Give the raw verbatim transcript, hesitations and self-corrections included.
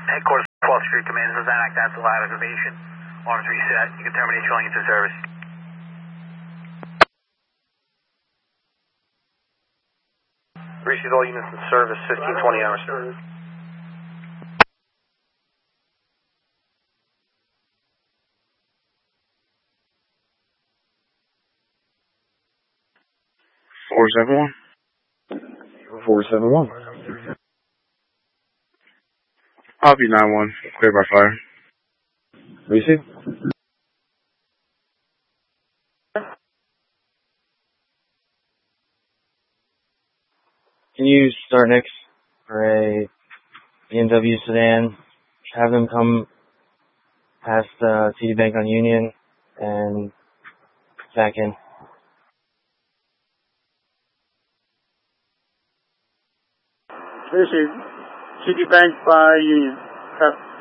Headquarters, twelfth Street, commands does not act as a live activation. Arms reset. You can terminate your link into service. Receive all units in service, fifteen twenty hours. four seven one. four seven one. I'll be nine one. Clear by fire. Receive. Can you start next for a B M W sedan? Have them come past uh, T D Bank on Union and back in. This is T D Bank by Union. Cut.